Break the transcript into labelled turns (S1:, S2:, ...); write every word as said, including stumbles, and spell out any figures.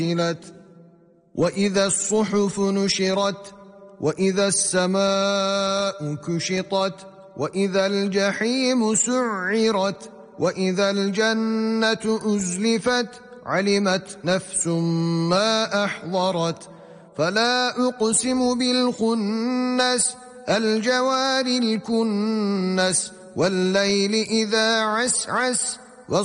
S1: وإذا الصحف نشرت وإذا السماء كشطت وإذا الجحيم سعرت وإذا الجنة أزلفت علمت نفس ما أحضرت فلا أقسم بالخنس الجوار الكنس والليل إذا عسعس